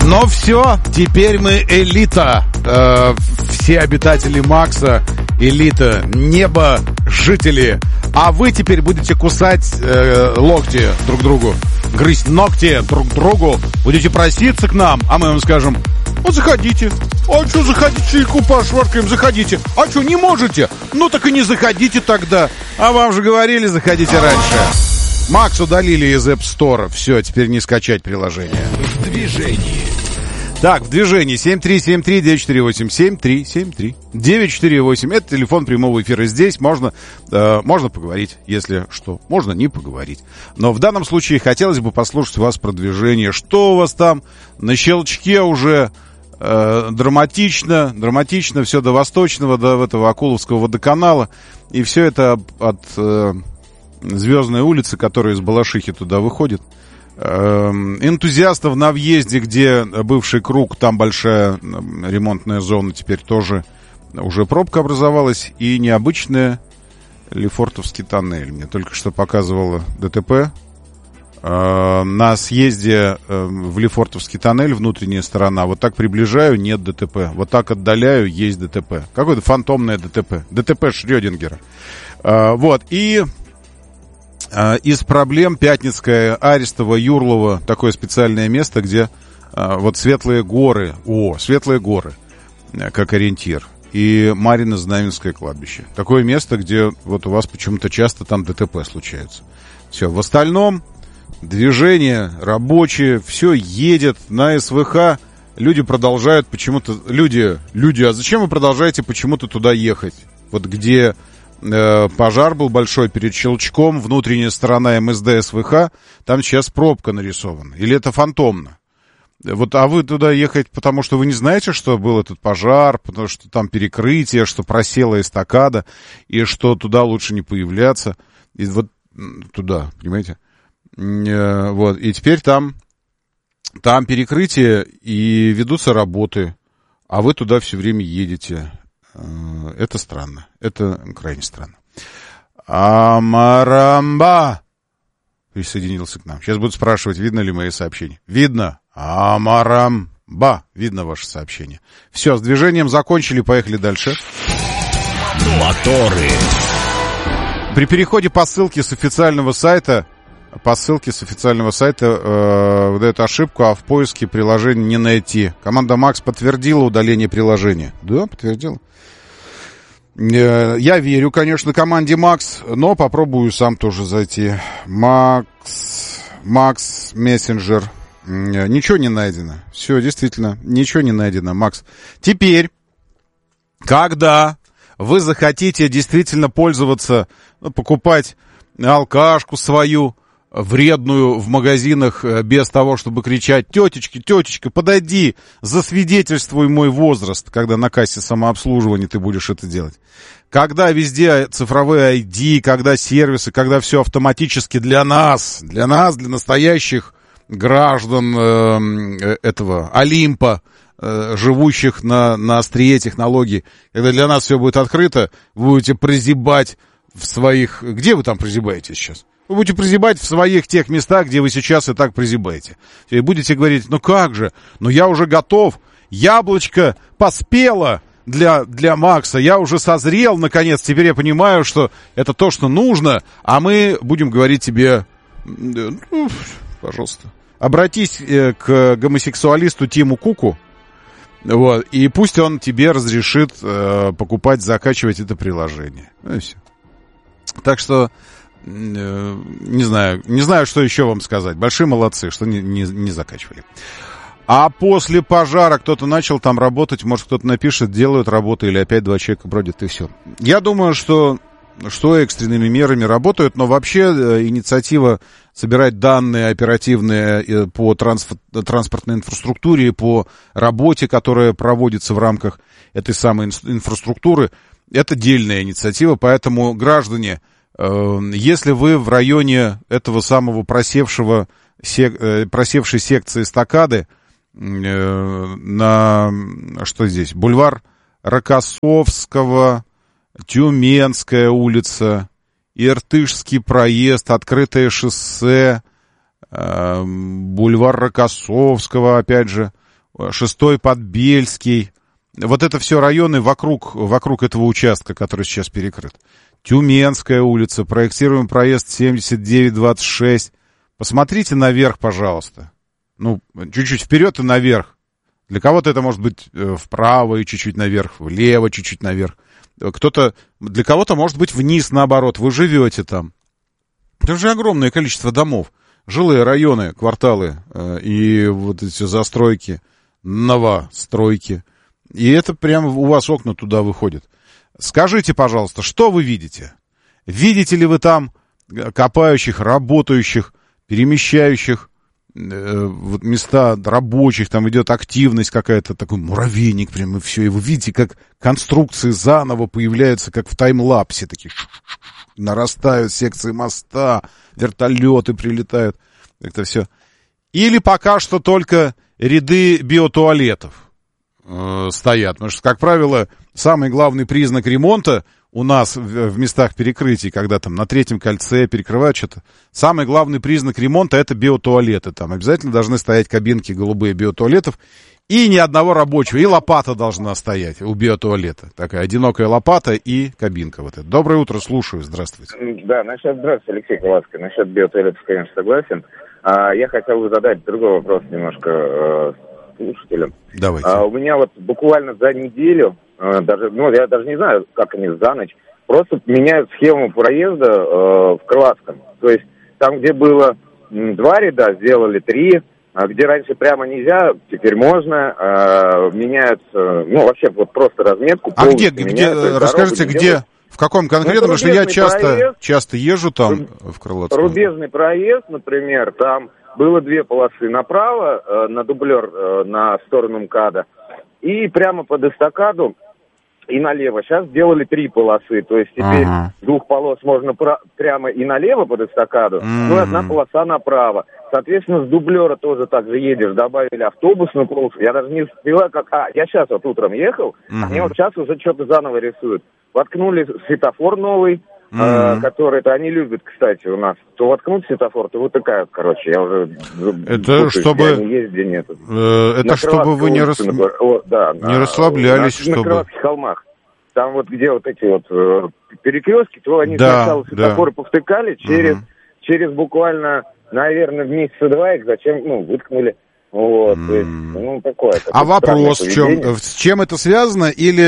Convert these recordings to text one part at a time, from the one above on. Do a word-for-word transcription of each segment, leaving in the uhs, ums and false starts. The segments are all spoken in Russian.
Но все, теперь мы элита. Э, все обитатели Макса элита, небо, жители. А вы теперь будете кусать э, локти друг другу, грызть ногти друг другу, будете проситься к нам, а мы вам скажем: вот заходите. А что заходите, чайку пошваркаем, заходите. А что, не можете? Ну так и не заходите тогда. А вам же говорили, заходите раньше. Макс удалили из App Store. Все, теперь не скачать приложение. В движении. Так, в движении семь три семь три девять четыре восемь. семь три семь три девять четыре восемь. Это телефон прямого эфира. Здесь можно, э, можно поговорить, если что. Можно не поговорить. Но в данном случае хотелось бы послушать вас про движение. Что у вас там на щелчке уже э, драматично, драматично все до Восточного, до этого Акуловского водоканала. И все это от э, Звездной улицы, которая из Балашихи туда выходит. Энтузиастов на въезде, где бывший круг, там большая ремонтная зона, теперь тоже уже пробка образовалась. И необычная Лефортовский тоннель. Мне только что показывало ДТП. На съезде в Лефортовский тоннель, внутренняя сторона, вот так приближаю, нет ДТП. Вот так отдаляю, есть ДТП. Какое-то фантомное ДТП. ДТП Шрёдингера. Вот, и... из проблем Пятницкая, Арестово, Юрлово, такое специальное место, где а, вот Светлые горы, о, Светлые горы, как ориентир, и Марьино-Знаменское кладбище. Такое место, где вот у вас почему-то часто там ДТП случаются. Все, в остальном движение рабочее, все едет на СВХ, люди продолжают почему-то, люди, люди, а зачем вы продолжаете почему-то туда ехать? Вот где... пожар был большой перед Щелчком, внутренняя сторона МСД СВХ, там сейчас пробка нарисована. Или это фантомно? Вот, а вы туда ехать, потому что вы не знаете, что был этот пожар, потому что там перекрытие, что просела эстакада, и что туда лучше не появляться. И вот туда, понимаете? Вот, и теперь там, там перекрытие, и ведутся работы, а вы туда все время едете. Это странно. Это крайне странно. Амарамба присоединился к нам. Сейчас будут спрашивать, видно ли мои сообщения. Видно. Амарамба. Видно ваше сообщение. Все, с движением закончили, поехали дальше. Моторы. При переходе по ссылке с официального сайта, по ссылке с официального сайта э, выдает ошибку, а в поиске приложения не найти. Команда Макс подтвердила удаление приложения. Да, подтвердила. Я верю, конечно, команде Макс, но попробую сам тоже зайти. Макс, Макс, мессенджер. Ничего не найдено. Все, действительно, ничего не найдено, Макс. Теперь, когда вы захотите действительно пользоваться, покупать алкашку свою, вредную в магазинах, без того, чтобы кричать: тетечка, тетечка, подойди, засвидетельствуй мой возраст, когда на кассе самообслуживания ты будешь это делать. Когда везде цифровые ай ди, когда сервисы, когда все автоматически для нас, для нас, для настоящих граждан э, этого Олимпа, э, живущих на, на острие технологий, когда для нас все будет открыто, вы будете прозябать в своих... Где вы там прозябаете сейчас? Вы будете прозябать в своих тех местах, где вы сейчас и так прозябаете. И будете говорить: ну как же, ну я уже готов, яблочко поспело для, для Макса, я уже созрел, наконец, теперь я понимаю, что это то, что нужно, а мы будем говорить тебе: ну, пожалуйста, обратись э, к гомосексуалисту Тиму Куку, вот, и пусть он тебе разрешит э, покупать, закачивать это приложение. Ну и все. Так что... Не знаю, не знаю, что еще вам сказать. Большие молодцы, что не, не, не закачивали. А после пожара кто-то начал там работать, может, кто-то напишет, делают работу, или опять два человека бродят, и все. Я думаю, что, что экстренными мерами работают, но вообще инициатива собирать данные оперативные по трансф- транспортной инфраструктуре, по работе, которая проводится в рамках этой самой инфраструктуры, это дельная инициатива, поэтому, граждане, если вы в районе этого самого просевшего, сек, просевшей секции эстакады, на, что здесь, бульвар Рокоссовского, Тюменская улица, Иртышский проезд, Открытое шоссе, бульвар Рокоссовского, опять же, шестой Подбельский. Вот это все районы вокруг, вокруг этого участка, который сейчас перекрыт. Тюменская улица, проектируем проезд семьдесят девять двадцать шесть. Посмотрите наверх, пожалуйста. Ну, чуть-чуть вперед и наверх. Для кого-то это может быть вправо и чуть-чуть наверх, влево чуть-чуть наверх. Кто-то, для кого-то может быть вниз, наоборот. Вы живете там. Это же огромное количество домов. Жилые районы, кварталы э, и вот эти застройки, новостройки. И это прямо у вас окна туда выходят. Скажите, пожалуйста, что вы видите? Видите ли вы там копающих, работающих, перемещающих э, вот места рабочих, там идет активность какая-то, такой муравейник прям, и все. И вы видите, как конструкции заново появляются, как в таймлапсе, такие нарастают секции моста, вертолеты прилетают. Это все. Или пока что только ряды биотуалетов э, стоят. Потому что, как правило, самый главный признак ремонта у нас в, в местах перекрытий, когда там на третьем кольце перекрывают что-то, самый главный признак ремонта — это биотуалеты. Там обязательно должны стоять кабинки голубые биотуалетов. И ни одного рабочего. И лопата должна стоять у биотуалета. Такая одинокая лопата и кабинка вот эта. Доброе утро, слушаю. Здравствуйте. Да, насчет, здравствуйте, Алексей Ковальский. Насчет биотуалетов, конечно, согласен. А, я хотел бы задать другой вопрос немножко э, слушателям. Давайте. А, у меня вот буквально за неделю, э, даже, ну, я даже не знаю, как они за ночь, просто меняют схему проезда э, в Крылатском. То есть там, где было м, два ряда, сделали три. А где раньше прямо нельзя, теперь можно, э, меняют, э, ну, вообще вот просто разметку. А где, где, расскажите, где, делают. В каком конкретно, потому что я часто, часто езжу там в Крылатском. Рубежный проезд, например, там было две полосы направо, э, на дублер, э, на сторону МКАДа, и прямо под эстакаду и налево. Сейчас сделали три полосы, то есть теперь ага. с двух полос можно пра- прямо и налево под эстакаду, mm-hmm. ну и одна полоса направо. Соответственно, с дублера тоже так же едешь, добавили автобусную полосу. Я даже не успела, как... А, я сейчас вот утром ехал, mm-hmm. мне вот сейчас уже что-то заново рисуют. Воткнули светофор новый, mm-hmm. э, который, это они любят, кстати, у нас. То воткнут светофор, то вытыкают, короче. Я уже... Это путаюсь, чтобы... Не есть, где нет. Э, это на чтобы вы не, рас... О, да, не на, расслаблялись, на, чтобы... На Крылатских холмах. Там вот где вот эти вот э, перекрестки, то они да, сначала светофоры да. повтыкали, через, угу. через буквально, наверное, в месяца два их зачем, ну, выткнули. Вот, mm. то есть, ну, такое. А вопрос в чем? С чем это связано? Или,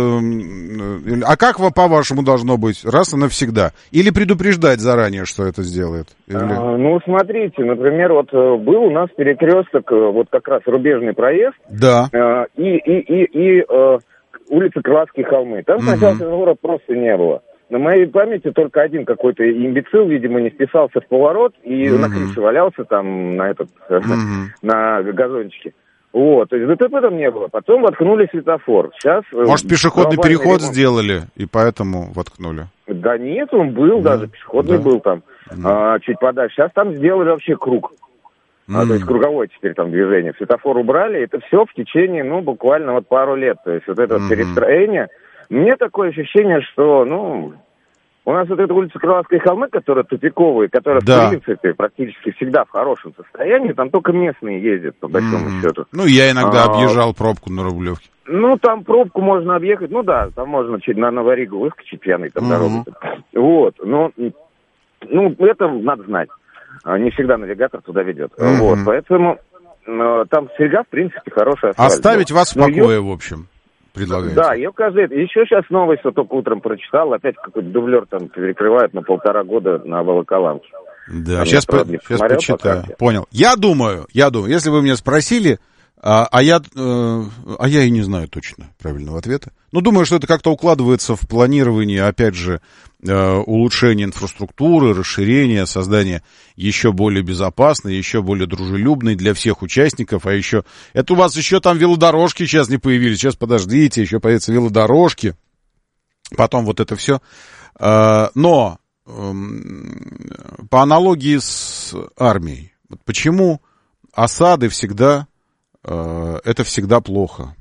а как по-вашему должно быть? Раз и навсегда? Или предупреждать заранее, что это сделает? Или... А, ну, смотрите, например, вот был у нас перекресток, вот как раз рубежный проезд. Да. И, и, и, и, и улица Крылатские холмы. Там сначала mm-hmm. светофора просто не было. На моей памяти только один какой-то имбецил, видимо, не вписался в поворот и mm-hmm. на крыше валялся там на этот, mm-hmm. на газончике. Вот, то есть ДТП там не было. Потом воткнули светофор. Сейчас... Может, пешеходный переход ремонт. Сделали, и поэтому воткнули? Да нет, он был mm-hmm. даже, пешеходный да. был там, mm-hmm. а, чуть подальше. Сейчас там сделали вообще круг. Mm-hmm. А, то есть круговое теперь там движение. Светофор убрали, это все в течение, ну, буквально вот пару лет. То есть вот это mm-hmm. вот перестроение... Мне такое ощущение, что, ну, у нас вот эта улица Крылатские холмы, которая тупиковая, которая, да. в принципе, практически всегда в хорошем состоянии, там только местные ездят, по большому mm-hmm. счету. Ну, я иногда а, объезжал пробку на Рублевке. Ну, там пробку можно объехать, ну да, там можно чуть на Новоригу выскочить пьяный, там mm-hmm. дорогу. Вот, но, ну, это надо знать. Не всегда навигатор туда ведет. Mm-hmm. Вот, поэтому там всегда, в принципе, хорошая асфальт. Оставить вас в покое, в общем. Предлагаете. Да, ее каждый... Еще сейчас новость, вот только утром прочитал, опять какой-то дублер там перекрывает на полтора года на Волоколамке. Да, там сейчас, по... сейчас почитаю. Понял. Я думаю, я думаю, если вы меня спросили, а, а, я, э, а я и не знаю точно правильного ответа. Ну, думаю, что это как-то укладывается в планирование, опять же, э, улучшение инфраструктуры, расширение, создание еще более безопасной, еще более дружелюбной для всех участников. А еще, это у вас еще там велодорожки сейчас не появились. Сейчас подождите, еще появятся велодорожки. Потом вот это все. Э, но э, по аналогии с армией, почему осады всегда... это всегда плохо.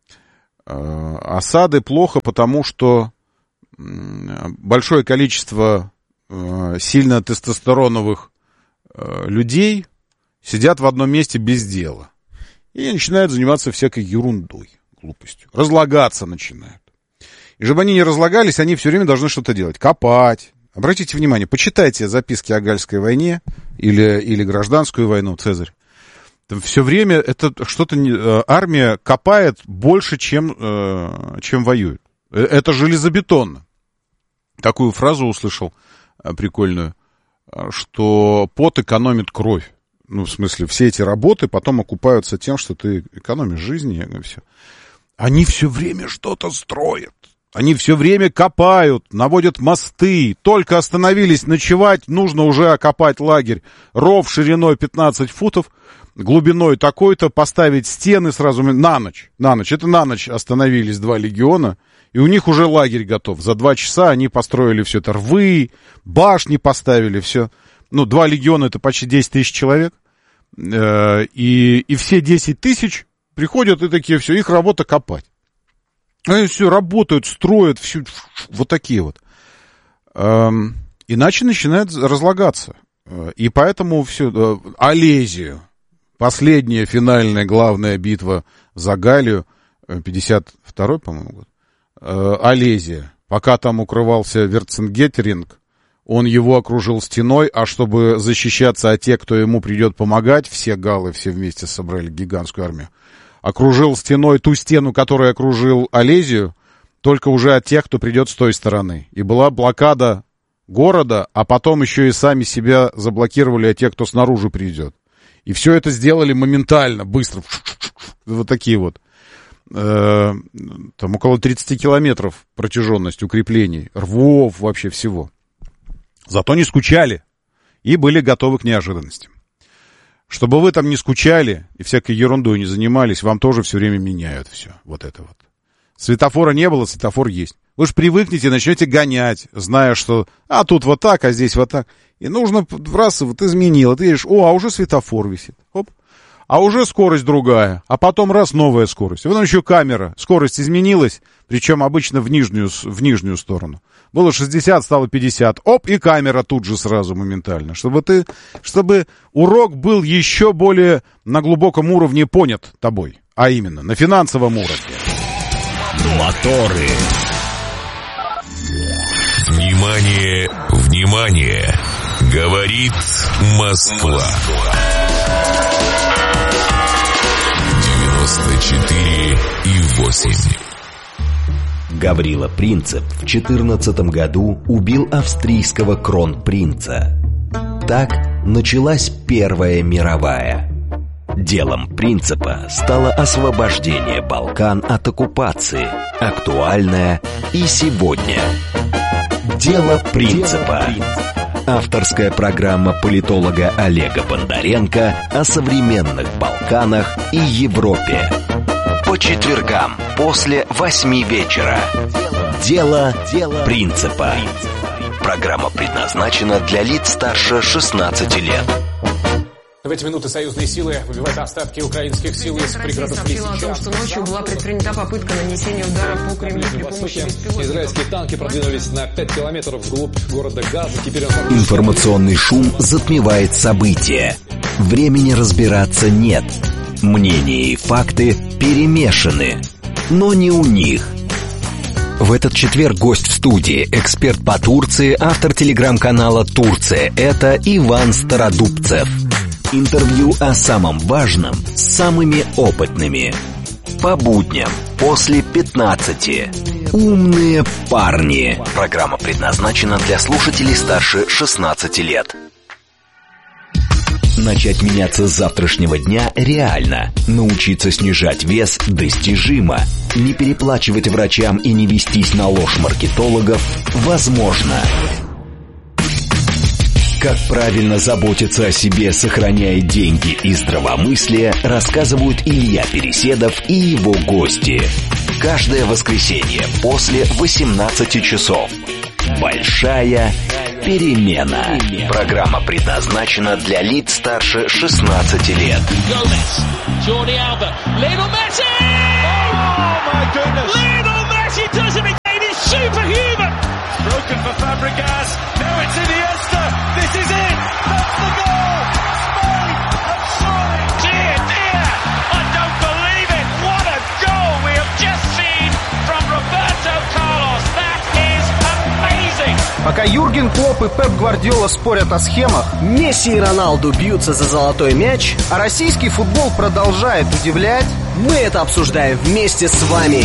Осады плохо, потому что большое количество сильно тестостероновых людей сидят в одном месте без дела. и начинают заниматься всякой ерундой, глупостью. Разлагаться начинают. И чтобы они не разлагались, они все время должны что-то делать. Копать. Обратите внимание, почитайте записки о Гальской войне или, или гражданскую войну, Цезарь. Там все время это что-то... Армия копает больше, чем, чем воюет. Это железобетонно. Такую фразу услышал прикольную, что пот экономит кровь. Ну, в смысле, все эти работы потом окупаются тем, что ты экономишь жизни и все. Они все время что-то строят. Они все время копают, наводят мосты. Только остановились ночевать, нужно уже окопать лагерь. Ров шириной пятнадцать футов, глубиной такой-то, поставить стены сразу на ночь. На ночь. Это на ночь остановились два легиона, и у них уже лагерь готов. За два часа они построили все это. Рвы, башни поставили, все. Ну, два легиона — это почти десять тысяч человек. И, и все десять тысяч приходят и такие, все, их работа копать. Они все работают, строят, все, вот такие вот. Иначе начинает разлагаться. И поэтому все... Олезию. Последняя финальная главная битва за Галлию. пятьдесят второй, по-моему, год. Олезия. Пока там укрывался Верцингеторинг, он его окружил стеной, а чтобы защищаться от тех, кто ему придет помогать, все галлы все вместе собрали гигантскую армию, окружил стеной ту стену, которая окружил Олезию, только уже от тех, кто придет с той стороны. И была блокада города, а потом еще и сами себя заблокировали от тех, кто снаружи придет. И все это сделали моментально, быстро. Вот такие вот. Там около тридцать километров протяженность укреплений, рвов, вообще всего. Зато не скучали и были готовы к неожиданностям. Чтобы вы там не скучали и всякой ерундой не занимались, вам тоже все время меняют все. Вот это вот. Светофора не было, светофор есть. Вы же привыкнете, начнете гонять, зная, что а тут вот так, а здесь вот так. И нужно раз вот изменил. Ты видишь, о, а уже светофор висит. Оп. А уже скорость другая. А потом раз новая скорость. И потом еще камера. Скорость изменилась, причем обычно в нижнюю, в нижнюю сторону. Было шестьдесят, стало пятьдесят. Оп, и камера тут же сразу моментально. Чтобы ты, чтобы урок был еще более на глубоком уровне понят тобой. А именно, на финансовом уровне. Моторы. Внимание, внимание. Говорит Москва. девяносто четыре и восемь. Гаврила Принцип в четырнадцатом году убил австрийского кронпринца. Так началась Первая мировая. Делом Принципа стало освобождение Балкан от оккупации, актуальное и сегодня. Дело Принципа. Авторская программа политолога Олега Бондаренко о современных Балканах и Европе. По четвергам после восьми вечера. Дело Принципа. Программа предназначена для лиц старше шестнадцати лет. В эти минуты союзные силы выбивают остатки украинских сил из пригородов Лисичанска. О том, что ночью была предпринята попытка нанесения удара по Кремлю при помощи беспилотников. Израильские танки продвинулись на пять километров вглубь города Газа. Теперь он... Информационный шум затмевает события. Времени разбираться нет. Мнения и факты перемешаны. Но не у них. В этот четверг гость в студии, эксперт по Турции, автор телеграм-канала «Турция. Это» Иван Стародубцев. Интервью о самом важном с самыми опытными. По будням после пятнадцати. Умные парни. Программа предназначена для слушателей старше шестнадцати лет. Начать меняться с завтрашнего дня реально. Научиться снижать вес достижимо. Не переплачивать врачам и не вестись на ложь маркетологов возможно. Как правильно заботиться о себе, сохраняя деньги и здравомыслие, рассказывают Илья Переседов и его гости. Каждое воскресенье после восемнадцати часов. Большая перемена. Программа предназначена для лиц старше шестнадцати лет. Broken for Fabregas. Now it's Iniesta. This is it. That's the goal. Spain have scored. Dear, dear. I don't Пока Юрген Клопп и Пеп Гвардиола спорят о схемах, Месси и Роналду бьются за золотой мяч, а российский футбол продолжает удивлять, мы это обсуждаем вместе с вами.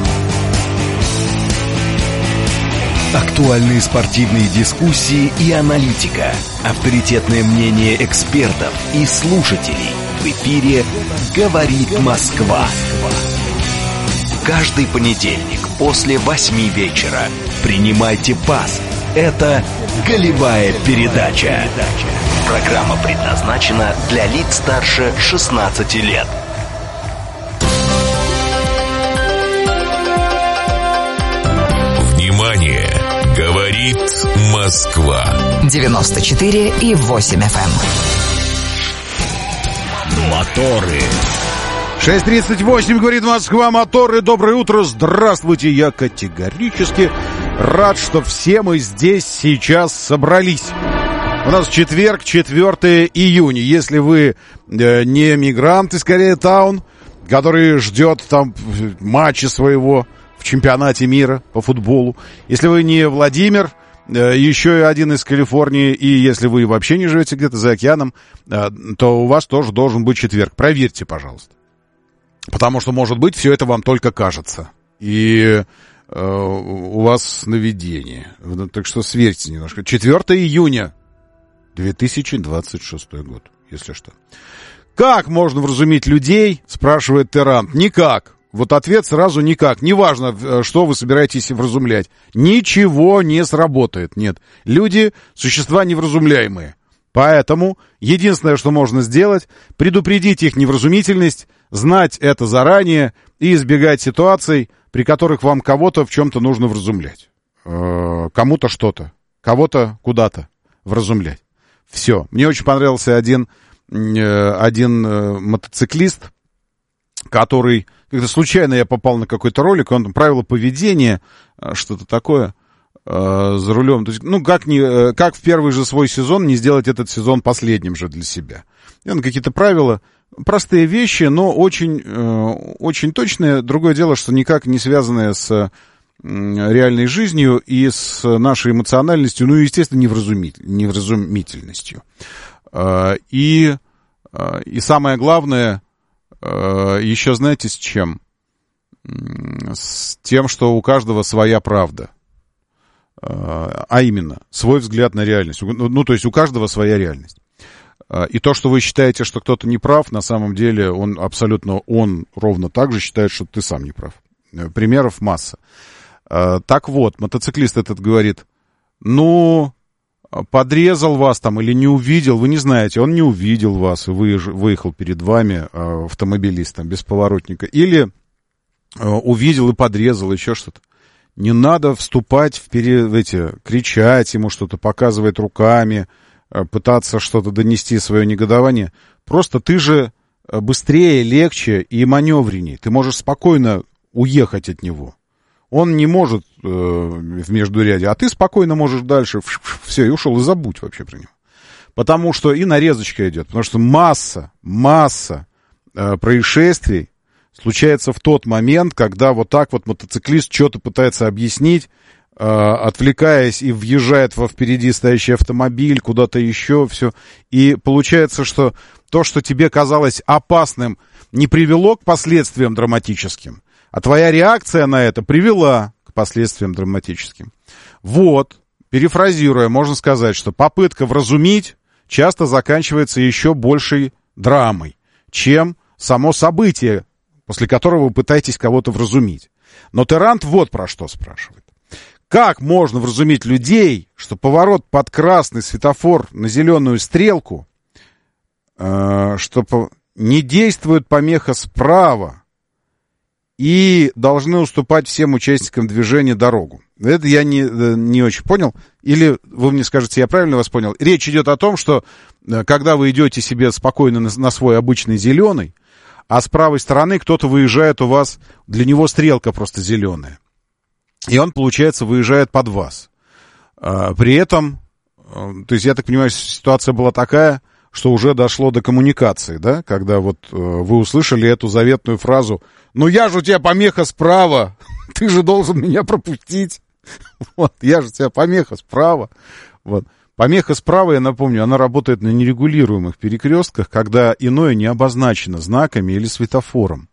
Актуальные спортивные дискуссии и аналитика. Авторитетное мнение экспертов и слушателей. В эфире «Говорит Москва». Каждый понедельник после восьми вечера принимайте пас. Это «Голевая передача». Программа предназначена для лиц старше шестнадцати лет. Внимание! Говорит Москва. девяносто четыре и восемь эф эм. Моторы. шесть тридцать восемь, говорит Москва, моторы. Доброе утро, здравствуйте. Я категорически рад, что все мы здесь сейчас собрались. У нас четверг, четвёртого июня. Если вы э, не мигрант из Кореятаун, который ждет там матча своего в чемпионате мира по футболу, если вы не Владимир, э, еще один из Калифорнии, и если вы вообще не живете где-то за океаном, э, то у вас тоже должен быть четверг. Проверьте, пожалуйста. Потому что, может быть, все это вам только кажется. И э, у вас сновидение. Так что сверьте немножко. четвёртого июня две тысячи двадцать шестой год, если что. Как можно вразумить людей, спрашивает Террант. Никак. Вот ответ сразу никак. Неважно, что вы собираетесь вразумлять. Ничего не сработает. Нет. Люди — существа невразумляемые. Поэтому единственное, что можно сделать, предупредить их невразумительность, знать это заранее и избегать ситуаций, при которых вам кого-то в чем-то нужно вразумлять. Э-э, кому-то что-то, кого-то куда-то вразумлять. Все. Мне очень понравился один, э, один э, мотоциклист, который... Когда случайно я попал на какой-то ролик, он там правила поведения, что-то такое, э, за рулем. То есть, ну, как, не, э, как в первый же свой сезон не сделать этот сезон последним же для себя. И он какие-то правила, простые вещи, но очень, э, очень точные. Другое дело, что никак не связанные с э, реальной жизнью и с нашей эмоциональностью, ну и, естественно, невразумитель, невразумительностью. Э, и, э, и самое главное... Еще знаете с чем? С тем, что у каждого своя правда. А именно, свой взгляд на реальность. Ну, то есть у каждого своя реальность. И то, что вы считаете, что кто-то не прав, на самом деле он абсолютно, он ровно так же считает, что ты сам не прав. Примеров масса. Так вот, мотоциклист этот говорит, ну... подрезал вас там или не увидел, вы не знаете, он не увидел вас и выехал перед вами э, автомобилист там, без поворотника, или э, увидел и подрезал, еще что-то. Не надо вступать в, пере... в эти, кричать ему что-то, показывать руками, э, пытаться что-то донести, свое негодование. Просто ты же быстрее, легче и маневреннее. Ты можешь спокойно уехать от него. Он не может э, в междуряде, а ты спокойно можешь дальше, все, и ушел, и забудь вообще про него. Потому что и нарезочка идет, потому что масса, масса э, происшествий случается в тот момент, когда вот так вот мотоциклист что-то пытается объяснить, э, отвлекаясь и въезжает во впереди стоящий автомобиль, куда-то еще, все. И получается, что то, что тебе казалось опасным, не привело к последствиям драматическим, а твоя реакция на это привела к последствиям драматическим. Вот, перефразируя, можно сказать, что попытка вразумить часто заканчивается еще большей драмой, чем само событие, после которого вы пытаетесь кого-то вразумить. Но Террант вот про что спрашивает. Как можно вразумить людей, что поворот под красный светофор на зеленую стрелку, э, что не действует помеха справа, и должны уступать всем участникам движения дорогу. Это я не, не очень понял. Или вы мне скажете, я правильно вас понял? Речь идет о том, что когда вы идете себе спокойно на, на свой обычный зеленый, а с правой стороны кто-то выезжает у вас, для него стрелка просто зеленая. И он, получается, выезжает под вас. При этом, то есть я так понимаю, ситуация была такая, что уже дошло до коммуникации, да, когда вот э, вы услышали эту заветную фразу: «Ну я же у тебя помеха справа, ты же должен меня пропустить». Вот, я же тебя помеха справа. Вот. Помеха справа, я напомню, она работает на нерегулируемых перекрестках, когда иное не обозначено знаками или светофором.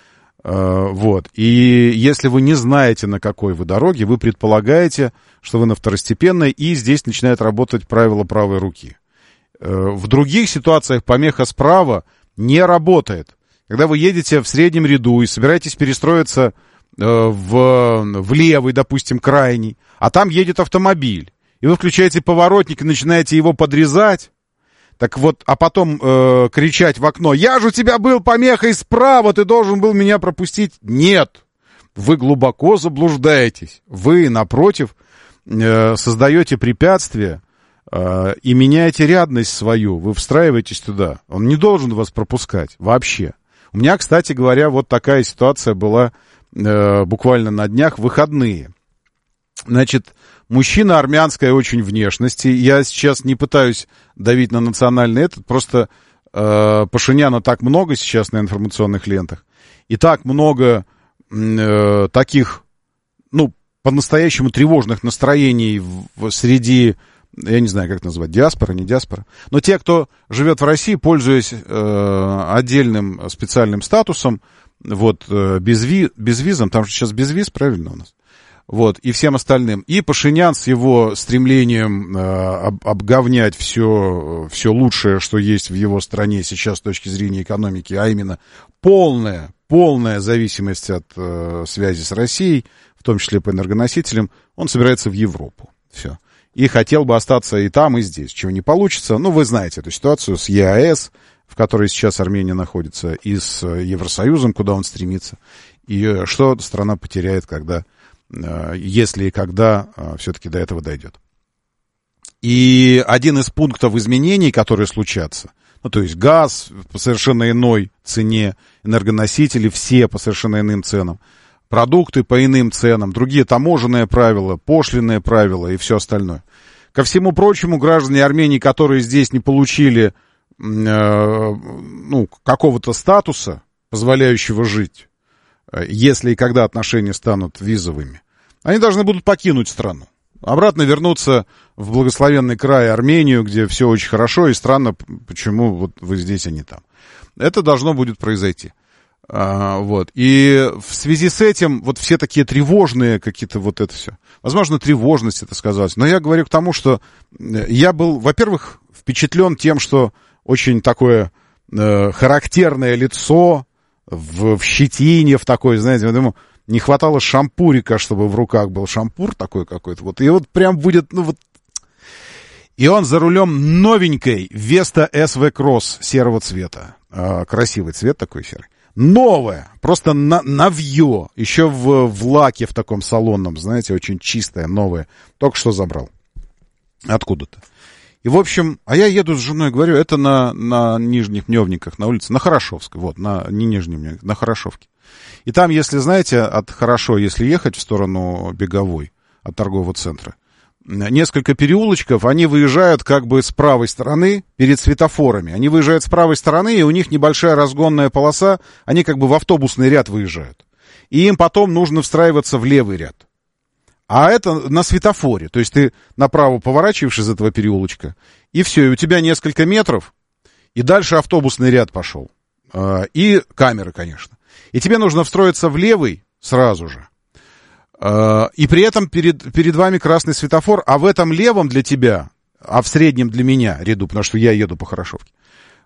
Вот. И если вы не знаете, на какой вы дороге, вы предполагаете, что вы на второстепенной, и здесь начинает работать правило правой руки. В других ситуациях помеха справа не работает. Когда вы едете в среднем ряду и собираетесь перестроиться в, в левый, допустим, крайний, а там едет автомобиль, и вы включаете поворотник и начинаете его подрезать, так вот, а потом э, кричать в окно: «Я же у тебя был помехой справа, ты должен был меня пропустить». Нет, вы глубоко заблуждаетесь. Вы, напротив, э, создаете препятствия э, и меняете рядность свою. Вы встраиваетесь туда. Он не должен вас пропускать вообще. У меня, кстати говоря, вот такая ситуация была э, буквально на днях, в выходные. Значит, мужчина армянской очень внешности. Я сейчас не пытаюсь давить на национальный этот, просто э, Пашиняна так много сейчас на информационных лентах. И так много э, таких, ну, по-настоящему тревожных настроений в, в, среди, я не знаю, как назвать, диаспора, не диаспора. Но те, кто живет в России, пользуясь э, отдельным специальным статусом, вот, э, без ви, безвизом, там же сейчас безвиз, правильно у нас? Вот, и всем остальным. И Пашинян с его стремлением э, об, обговнять все, все лучшее, что есть в его стране сейчас с точки зрения экономики, а именно полная, полная зависимость от э, связи с Россией, в том числе по энергоносителям, он собирается в Европу. Все. И хотел бы остаться и там, и здесь. Чего не получится. Ну, вы знаете эту ситуацию с ЕАЭС, в которой сейчас Армения находится, и с Евросоюзом, куда он стремится. И что страна потеряет, когда... если и когда а, все-таки до этого дойдет. И один из пунктов изменений, которые случатся, ну, то есть газ по совершенно иной цене, энергоносители все по совершенно иным ценам, продукты по иным ценам, другие таможенные правила, пошлинные правила и все остальное. Ко всему прочему, граждане Армении, которые здесь не получили э, ну, какого-то статуса, позволяющего жить, если и когда отношения станут визовыми, они должны будут покинуть страну. Обратно вернуться в благословенный край Армению, где все очень хорошо, и странно, почему вот вы здесь, а не там. Это должно будет произойти. А, вот. И в связи с этим вот все такие тревожные какие-то вот это все. Возможно, тревожность это сказалось. Но я говорю к тому, что я был, во-первых, впечатлен тем, что очень такое э, характерное лицо, В, в щетине, в такой, знаете, я думаю, не хватало шампурика, чтобы в руках был шампур такой какой-то, вот, и вот прям будет, ну вот, и он за рулем новенькой Веста эс ви Cross серого цвета, а, красивый цвет такой серый, новая, просто на, навье, еще в, в лаке в таком салонном, знаете, очень чистая, новая, только что забрал, откуда-то. И, в общем, а я еду с женой, говорю, это на, на Нижних Мневниках, на улице, на Хорошевской, вот, на, не Нижних Мневниках, на Хорошевке. И там, если, знаете, от Хорошо, если ехать в сторону Беговой, от торгового центра, несколько переулочков, они выезжают как бы с правой стороны перед светофорами. Они выезжают с правой стороны, и у них небольшая разгонная полоса, они как бы в автобусный ряд выезжают. И им потом нужно встраиваться в левый ряд. А это на светофоре, то есть ты направо поворачиваешь из этого переулочка, и все, и у тебя несколько метров, и дальше автобусный ряд пошел. И камеры, конечно. И тебе нужно встроиться в левый сразу же. И при этом перед, перед вами красный светофор, а в этом левом для тебя, а в среднем для меня ряду, потому что я еду по Хорошевке,